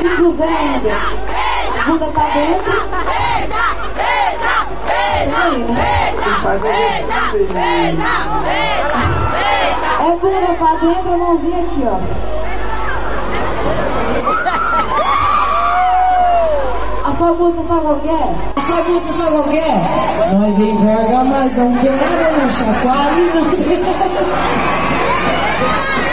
Chico Zé ainda. Bunda pra dentro. É bunda pra dentro, a mãozinha aqui, ó. A sua música sabe qual que é? A sua música sabe qual que é? Nós enverga, mas não quero, não chacoalhe, não.